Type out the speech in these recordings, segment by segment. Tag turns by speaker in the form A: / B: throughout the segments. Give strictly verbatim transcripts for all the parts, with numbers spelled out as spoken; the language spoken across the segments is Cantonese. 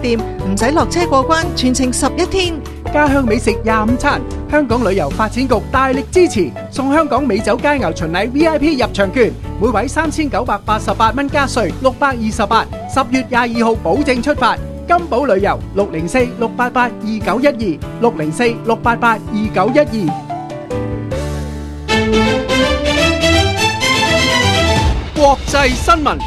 A: 店，唔使落車過關，全程十一天。
B: 家鄉美食廿五餐，香港旅遊發展局大力支持，送香港美酒佳肴巡禮 V I P 入場券，每位三千九百八十八蚊加稅，六百二十八。十月廿二號保證出發。金寶旅遊六零四六八八二九一二六零四六八八二九一二。國際新聞。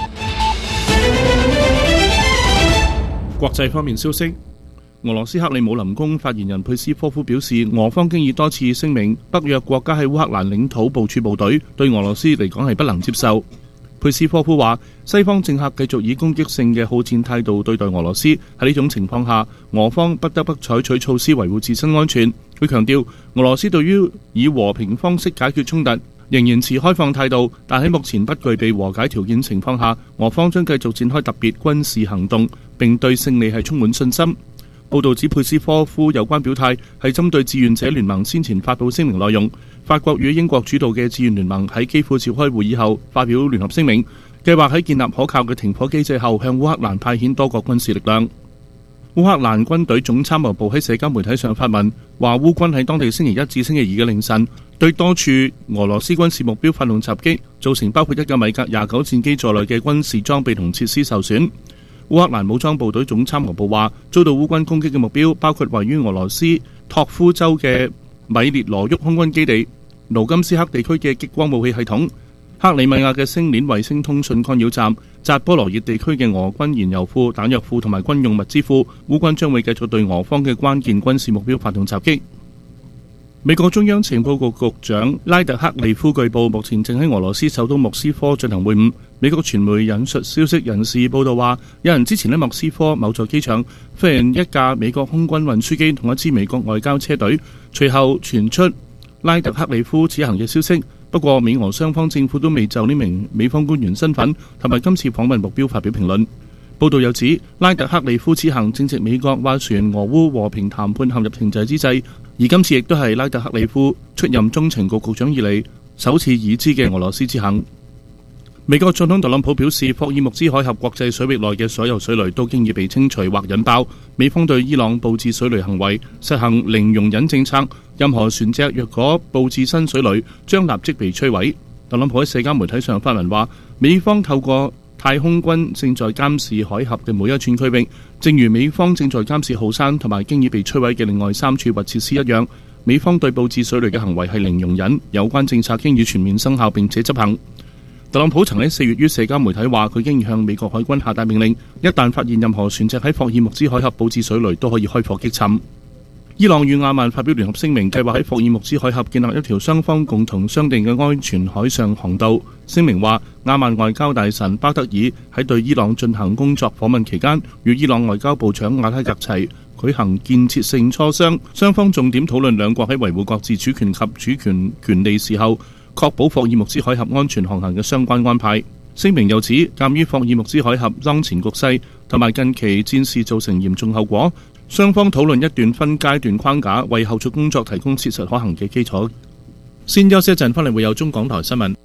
C: 國際方面消息，俄羅斯克里姆林宮發言人佩斯科夫表示，俄方經已多次聲明，北約國家喺烏克蘭領土部署部隊，對俄羅斯嚟講係不能接受。佩斯科夫話，西方政客繼續以攻擊性嘅好戰態度對待俄羅斯，喺呢種情況下，俄方不得不採取措施維護自身安全。佢強調，俄羅斯對於以和平方式解決衝突仍然持開放態度，但喺目前不具備和解條件情況下，俄方將繼續展開特別軍事行動，並對勝利係充滿信心。報道指佩斯科夫有關表態係針對志願者聯盟先前發布聲明內容。法國與英國主導嘅志願聯盟喺基輔召開會議後發表聯合聲明，計劃喺建立可靠嘅停火機制後向烏克蘭派遣多個軍事力量。烏克蘭軍隊總參謀部喺社交媒體上發文，話烏軍喺當地星期一至星期二嘅凌晨對多處俄羅斯軍事目標發動襲擊，造成包括一架米格廿九戰機在內嘅軍事裝備同設施受損。烏克蘭武裝部隊總參謀部話，遭到烏軍攻擊嘅目標包括位於俄羅斯托夫州嘅米列羅沃空軍基地、盧甘斯克地區嘅激光武器系統、克里米亞嘅星鏈衛星通訊干擾站、扎波羅熱地區嘅俄軍燃油庫、彈藥庫同埋軍用物資庫。烏軍將會繼續對俄方嘅關鍵軍事目標發動襲擊。美國中央情報局局長拉特克利夫據報目前正喺俄羅斯首都莫斯科進行會晤。美國傳媒引述消息人士報道話，有人之前喺莫斯科某座機場發現一架美國空軍運輸機同一支美國外交車隊，隨後傳出拉特克利夫此行嘅消息。不過美俄雙方政府都未就呢名美方官員身份同埋今次訪問目標發表評論。報道又指，拉特克利夫此行正值美國斡旋俄烏和平談判陷入停滯之際，而今次亦都係拉特克利夫出任中情局局長以嚟首次已知嘅俄羅斯之行。美國總統特朗普表示，霍爾木茲海峽國際水域內嘅所有水雷都經已被清除或引爆。美方對伊朗佈置水雷行為實行零容忍政策，任何船隻若果佈置新水雷，將立即被摧毀。特朗普喺社交媒體上發文話，美方透過太空軍正在監視海峽嘅每一寸區域，正如美方正在監視浩山同埋經已被摧毀嘅另外三處核設施一樣。美方對佈置水雷嘅行為係零容忍，有關政策經已全面生效並且執行。特朗普曾喺四月於社交媒體話，佢經已向美國海軍下達命令，一旦發現任何船隻喺霍爾木茲海峽佈置水雷，都可以開火擊沉。伊朗與阿曼發表聯合聲明，計劃喺霍爾木茲海峽建立一條雙方共同商定嘅安全海上航道。聲明話，阿曼外交大臣巴德爾喺對伊朗進行工作訪問期間，與伊朗外交部長阿拉格齊舉行建設性磋商，雙方重點討論兩國喺維護各自主權及主權權利時候，確保霍爾木茲海峽安全航行嘅相關安排。聲明又指，鑑於霍爾木茲海峽當前局勢同埋近期戰事造成嚴重後果，雙方討論一段分階段框架，為後續工作提供切實可行嘅基礎。先休息一陣，翻嚟會有中港台新聞。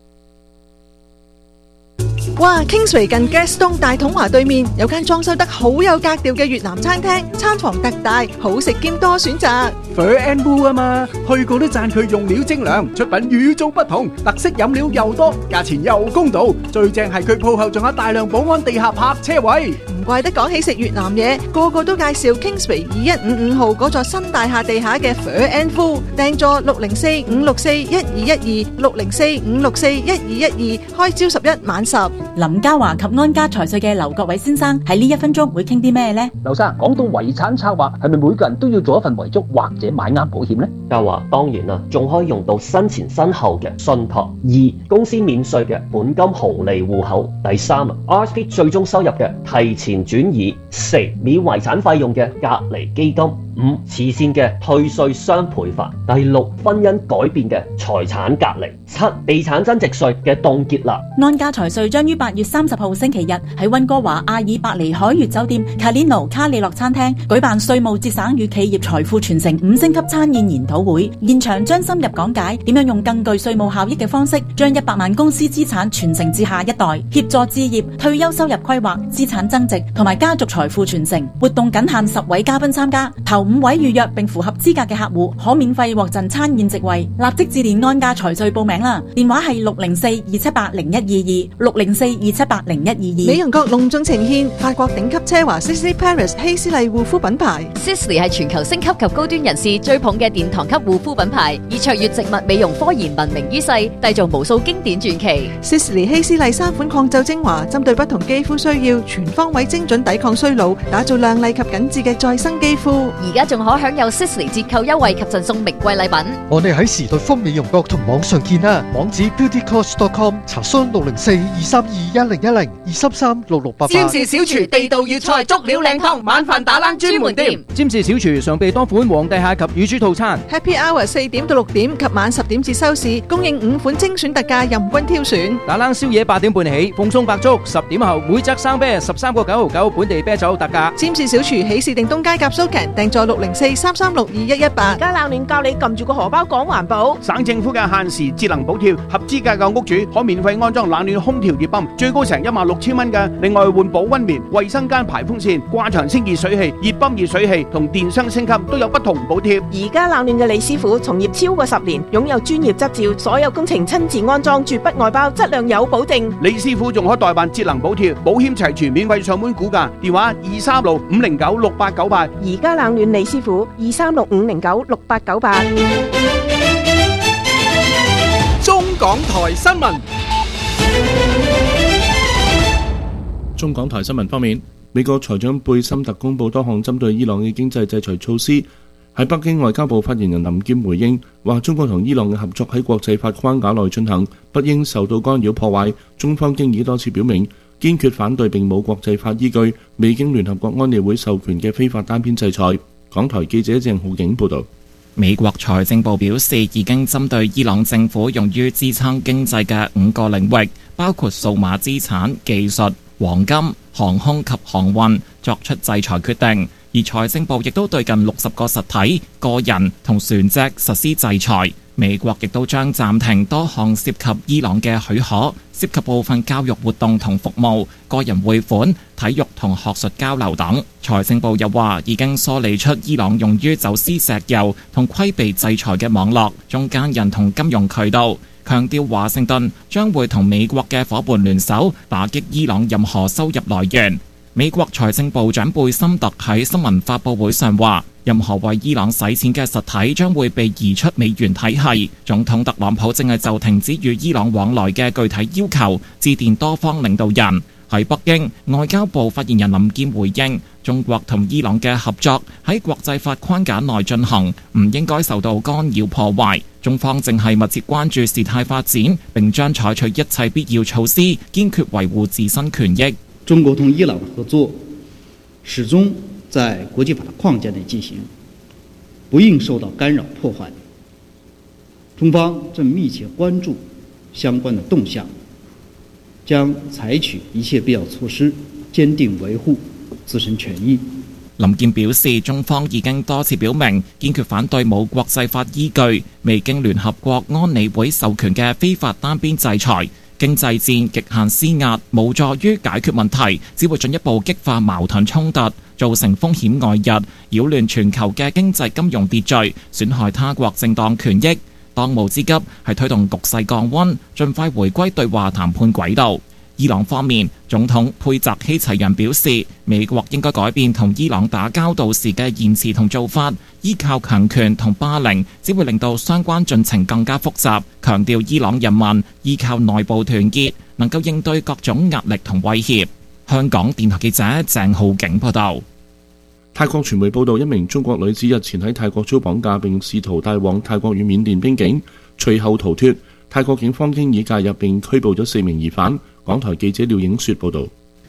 A: 哇 Kingsway 近 Gaston 大統華對面有間裝修得好有格調嘅越南餐廳，餐房特大，好食兼多選擇。
B: Fur and Boo 啊嘛，去過都讚佢用料精良，出品與眾不同，特色飲料又多，價錢又公道，最正係佢鋪後仲有大量保安地下泊車位。
A: 唔怪得講起食越南嘢，個個都介紹 Kingsway 二一五五號嗰座新大廈地下嘅 Fur and Boo， 訂座六零四五六四一二一二六零四五六四一二一二，開朝十一晚十。
D: 林嘉華及安家財稅嘅劉國偉先生喺呢一分鐘會傾啲咩呢？
E: 劉生，講到遺產策劃，係咪每個人都要做一份遺囑或者買啱保險呢？
F: 嘉華，當然啦，仲可以用到生前身後嘅信託。二、公司免稅嘅本金紅利戶口。第三 ，R S P 最終收入嘅提前轉移。四、免遺產費用嘅隔離基金。 五、慈善嘅退稅雙倍法；第六、婚姻改變嘅財產隔離；七、地產增值稅嘅凍結啦。
D: 安家財稅將於八月三十號星期日喺溫哥華阿爾伯尼海悅酒店卡列諾卡里諾餐廳舉辦稅務節省與企業財富傳承五星級餐宴研討會，現場將深入講解點樣用更具稅務效益嘅方式，將一百萬公司資產傳承至下一代，協助置業、退休收入規劃、資產增值同埋家族財富傳承。活動僅限十位嘉賓參加，頭五位預約並符合資格嘅客戶可免費獲贈餐宴席位。立即致電安家財稅報名啦，電話係六零四二七八零一二二六零四二七八零一二二。
A: 美容閣隆重呈現法國頂級奢華 Sisley Paris 希斯麗護膚品牌。
G: Sisley 係全球星級及高端人士追捧嘅殿堂級護膚品牌，以卓越植物美容科研聞名於世，締造無數經典傳奇。
A: Sisley 希斯麗三款抗皺精華，針對不同肌膚需要，全方位精準抵抗衰老，打造亮麗及緊緻嘅再生肌膚。
G: 而家仲可享有 Sisley 折扣優惠及贈送名貴禮品。
H: 我哋喺時代豐美容閣同網上見啦，網址 beauty cost dot com， 查詢六零四二三二一零一零二三三六六八八。
I: 占士小廚地道粵菜足料靚湯，晚飯打冷專門店。
B: 占士小廚常備多款皇帝蟹及乳豬套餐。
A: Happy Hour 四點到六點及晚十點至收市，供應五款精選特價，任君挑選。
B: 打冷宵夜八點半起，鳳鬆白粥十點後每則生啤十三個九毫九，本地啤酒特價。
A: 占士小廚喜事定東街夾蘇強，訂座六零四三三六二一一八。
I: 而家冷暖教你撳住個荷包講環保。省政府嘅限時節能補貼，合資格嘅屋主可免費安裝冷暖空調熱泵，最高成一萬六千蚊嘅。另外換保溫棉、衛生間排風扇、掛牆清熱水器、熱泵熱水器同電箱升級都有不同補貼。
J: 而家冷暖嘅李師傅從業超過十年，擁有專業執照，所有工程親自安裝，絕不外包，質量有保證。
I: 李師傅仲可代辦節能補貼，保險齊全，免費上門估價，電話二三六五零九六八九八。
J: 而家冷暖李師傅二三六五零九六八九八。
B: 中港台新聞。
C: 中港台新聞方面，美國財長貝森特公布多項針對伊朗嘅經濟制裁措施。喺北京，外交部發言人林劍回應話：中國同伊朗嘅合作喺國際法框架內進行，不應受到干擾破壞。中方經已多次表明，堅決反對並冇國際法依據、未經聯合國安理會授權嘅非法單邊制裁。港台記者鄭浩景報導。
K: 美國財政部表示，已經針對伊朗政府用於支撐經濟嘅五個領域，包括數碼資產、技術、黃金、航空及航運，作出制裁決定。而財政部亦都對近六十個實體、個人同船隻實施制裁。美國亦都將暫停多項涉及伊朗嘅許可，涉及部分教育活動同服務、個人匯款、體育同學術交流等。財政部又話已經梳理出伊朗用於走私石油同規避制裁嘅網絡、中間人同金融渠道，強調華盛頓將會同美國嘅夥伴聯手打擊伊朗任何收入來源。美國財政部長貝森特喺新聞發佈會上話，任何為伊朗洗錢嘅實體將會被移出美元體系。總統特朗普正係就停止與伊朗往來嘅具體要求致電多方領導人。喺北京，外交部發言人林劍回應，中國同伊朗嘅合作喺國際法框架內進行，唔應該受到干擾破壞。中方正係密切關注事態發展，並將採取一切必要措施，堅決維護自身權益。
L: 中國同伊朗的合作始終在國際法框架內進行，不應受到干擾破壞。中方正密切關注相關的動向，將採取一切必要措施，堅定維護自身權益。
K: 林健表示，中方已經多次表明堅決反對冇國際法依據、未經聯合國安理會授權嘅非法單邊制裁。經濟戰極限施壓無助於解決問題，只會進一步激化矛盾衝突，造成風險外溢，擾亂全球嘅經濟金融秩序，損害他國正當權益。當務之急係推動局勢降溫，盡快回歸對話談判軌道。伊朗方面，總統佩澤希齊揚表示，美國應該改變同伊朗打交道時嘅言辭同做法，依靠強權同霸凌只會令到相關進程更加複雜，強調伊朗人民依靠內部團結，能夠應對各種壓力同威脅。香港電台記者鄭浩景報道。
C: 泰國傳媒報道，一名中國女子日前喺泰國遭綁架，並試圖帶往泰國與緬甸邊境，隨後逃脫。泰國警方經已介入並拘捕咗四名疑犯。港台記者廖影雪報道。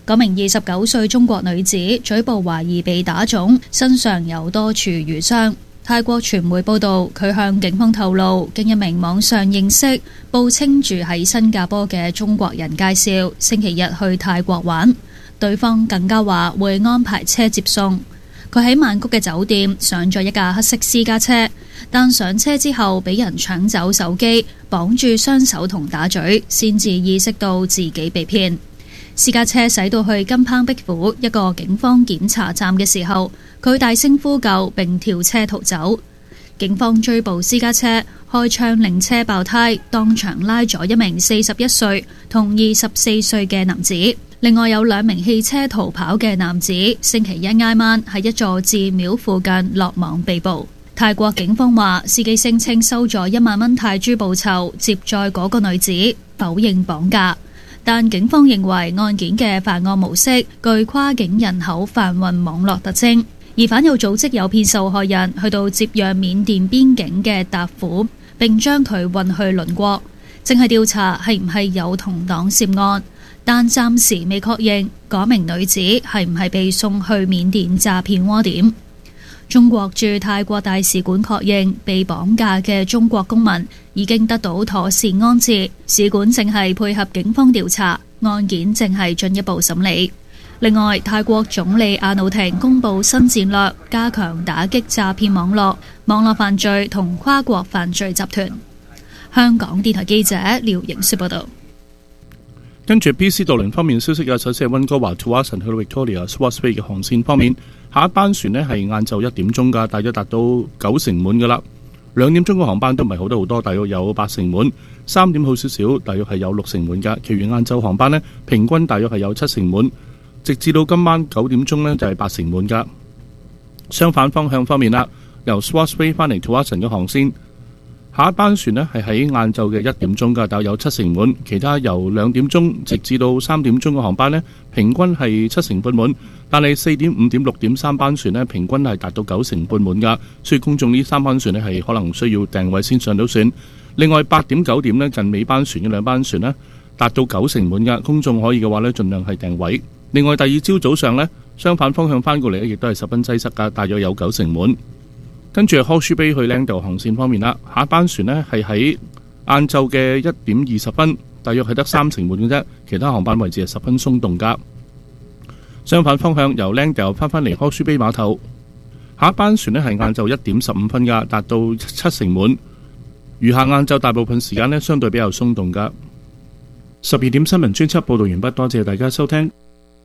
M: 嗰名二十九歲中國女子嘴部懷疑被打腫，身上有多處瘀傷。泰國傳媒報道，佢向警方透露，經一名網上認識、報稱住喺新加坡嘅中國人介紹，星期日去泰國玩。對方更加話會安排車接送。佢喺曼谷嘅酒店上咗一架黑色私家車，但上車之後俾人搶走手機，綁住雙手同打嘴，先至意識到自己被騙。私家車駛到去金澎碧府一個警方檢查站嘅時候，佢大聲呼救並跳車逃走。警方追捕私家車，開槍令車爆胎，當場拉咗一名四十一歲同二十四歲嘅男子。另外有兩名汽車逃跑嘅男子，星期一挨晚喺一座寺廟附近落網被捕。泰國警方話，司機聲稱收咗一萬蚊泰銖報酬接載嗰個女子，否認綁架。但警方認為案件嘅犯案模式具跨境人口販運網絡特徵，疑犯有組織誘騙受害人去到接壤緬甸邊境嘅達府，並將佢運去鄰國，正係調查係唔係有同黨涉案，但暫時未確認嗰名女子係唔係被送去緬甸詐騙窩點。中國駐泰國大使館確認被綁架嘅中國公民已經得到妥善安置，使館正係配合警方調查，案件正係進一步審理。另外，泰國總理阿努廷公布新戰略，加強打擊詐騙網絡、網絡犯罪同跨國犯罪集團。香港電台記者廖瑩雪報道。
C: 跟住 B C 渡輪方面消息嘅，首先係溫哥華 Tsawwassen 去到 Victoria Swartz Bay 嘅航線方面，下一班船呢係晏晝一點鐘㗎，大約達到九成滿㗎啦。兩點鐘嘅航班都唔係好得好多，大約有八成滿。三點好少少，大約係有六成滿㗎。其餘晏晝航班呢，平均大約係有七成滿。直至到今晚九點鐘呢，就係八成滿㗎。相反方向方面啦，由 Swartz Bay 翻嚟 Tsawwassen 嘅航線，下一班船呢係喺晏晝嘅一點鐘㗎，大約有七成滿。其他由兩點鐘直至到三點鐘嘅航班呢，平均係七成半滿。但係四點、五點、六點三班船呢，平均係達到九成半滿㗎。所以公眾呢三班船呢係可能需要訂位先上到船。另外八點、九點呢，近尾班船嘅兩班船呢，達到九成滿㗎。公眾可以嘅話呢，盡量係訂位。另外第二朝早上呢，相反方向翻過嚟呢，亦都係十分擠塞㗎，大約有九成滿。跟住 Horseshoe Bay 去 Langdale 航線方面啦，下一班船呢係喺晏晝嘅一點二十分，大約係得三成滿嘅啫，其他航班位置係十分鬆動㗎。相反方向由 Langdale 翻返嚟 Horseshoe Bay 碼頭，下一班船呢係晏晝一點十五分㗎，達到七成滿。餘下晏晝大部分時間呢，相對比較鬆動㗎。十二點新聞專輯報導完畢，多謝大家收聽。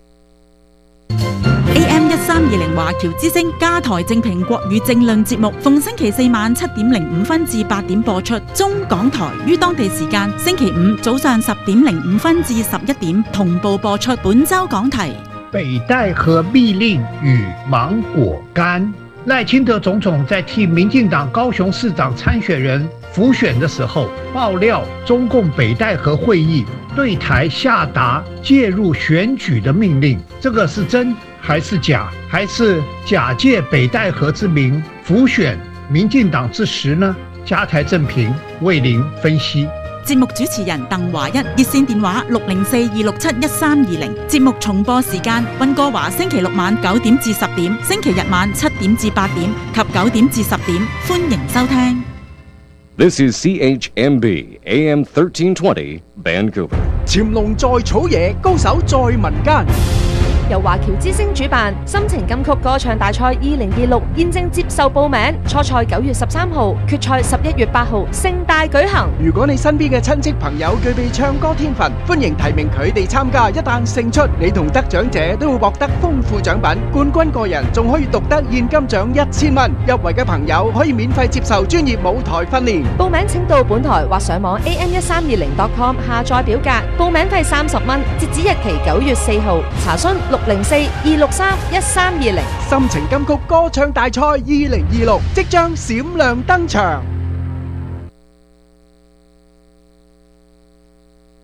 D: A M 一三二零華僑之聲加台正評國語政論節目，逢星期四晚七點零五分至八點播出。中港台於當地時間星期五早上十點零五分至十一點同步播出。本周講題：
N: 北戴河密令與芒果乾。賴清德總統在替民進黨高雄市長參選人輔選的時候，爆料中共北戴河會議對台下達介入選舉的命令，這個是真還是假？還是假借北戴河之名輔選民進黨之實呢？加台正評為您分析。
D: 節目主持人鄧華一，熱線電話六零四二六七一三二零。節目重播時間：溫哥華星期六晚九點至十點，星期日晚七點至八點及九點至十點。歡迎收聽。
O: This is C H M B A M thirteen twenty Vancouver。
B: 潛龍在草野，高手在民間。
P: 由華僑之聲主辦心情金曲歌唱大賽二零二六現正接受報名，初賽九月十三號，決賽十一月八號，盛大舉行。
B: 如果你身邊嘅親戚朋友具備唱歌天分，歡迎提名佢哋參加。一旦勝出，你同得獎者都會獲得豐富獎品，冠軍個人仲可以獨得現金獎一千蚊。入圍嘅朋友可以免費接受專業舞台訓練。
P: 報名請到本台或上網 A M 一三二零 dot com 下載表格，報名費三十蚊，截止日期九月四號。查詢六零四二六三一三二零。
B: 心情金曲歌唱大賽二零二六即將閃亮登場。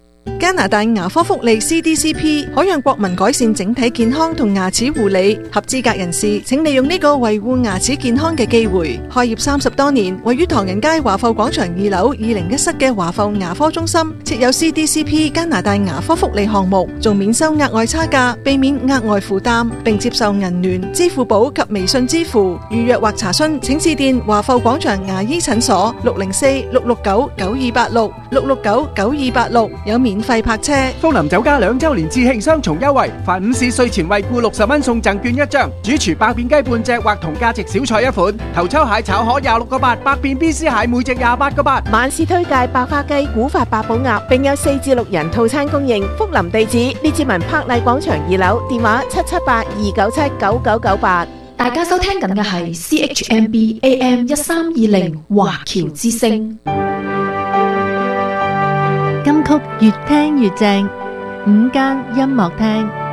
A: 加拿大牙科福利 C D C P 可讓國民改善整體健康同牙齒護理。合資格人士請利用呢個維護牙齒健康嘅機會。開業三十多年，位於唐人街華埠廣場二樓二零一室嘅華埠牙科中心設有 C D C P 加拿大牙科福利項目，仲免收額外差價，避免額外負擔，並接受銀聯、支付寶及微信支付。預約或查詢請致電華埠廣場牙醫診所六零四六六九九二八六六六九九二八六，有免費泊車。
B: 福林酒家兩周年致慶雙重優惠，凡午市稅前惠顧六十蚊送贈券一張，主廚百變雞半隻或同價值小菜一款，頭抽蟹炒河廿六個八，百變 B C 蟹每隻廿八個八。
J: 晚市推介百花雞、古法八寶鴨，並有四至六人套餐供應。福林地址：列治文柏麗廣場二樓，電話七七八二九七九九九八。
Q: 大家收聽緊嘅係 C H M B A M 一三二零華僑之聲。
R: 金曲越聽越正，午間音樂廳。